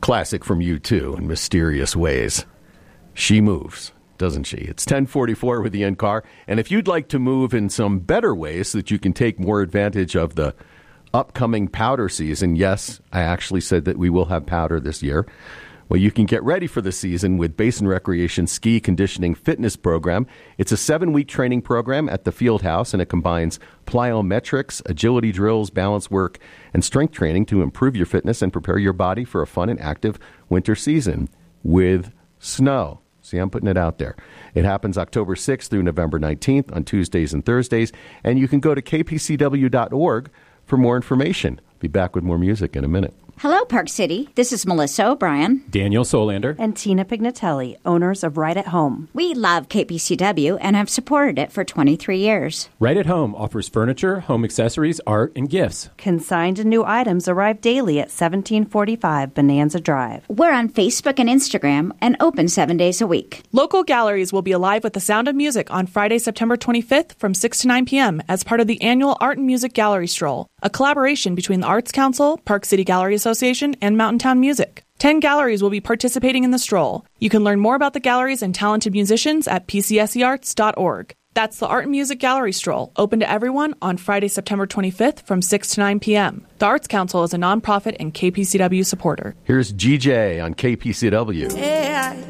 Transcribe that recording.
Classic from U2 in mysterious ways. She moves, doesn't she? It's 10:44 with the in-car. And if you'd like to move in some better ways so that you can take more advantage of the upcoming powder season, yes, I actually said that we will have powder this year. Well, you can get ready for the season with Basin Recreation Ski Conditioning Fitness Program. It's a 7-week training program at the Field House, and it combines plyometrics, agility drills, balance work, and strength training to improve your fitness and prepare your body for a fun and active winter season with snow. See, I'm putting it out there. It happens October 6th through November 19th on Tuesdays and Thursdays, and you can go to kpcw.org for more information. Be back with more music in a minute. Hello, Park City. This is Melissa O'Brien. Daniel Solander. And Tina Pignatelli, owners of Right at Home. We love KPCW and have supported it for 23 years. Right at Home offers furniture, home accessories, art, and gifts. Consigned and new items arrive daily at 1745 Bonanza Drive. We're on Facebook and Instagram and open 7 days a week. Local galleries will be alive with the sound of music on Friday, September 25th from 6 to 9 p.m. as part of the annual Art and Music Gallery Stroll, a collaboration between the Arts Council, Park City Gallery Association, and Mountain Town Music. 10 galleries will be participating in the stroll. You can learn more about the galleries and talented musicians at pcsearts.org. That's the Art and Music Gallery Stroll, open to everyone on Friday, September 25th from 6 to 9 p.m. The Arts Council is a nonprofit and KPCW supporter. Here's GJ on KPCW. Yeah.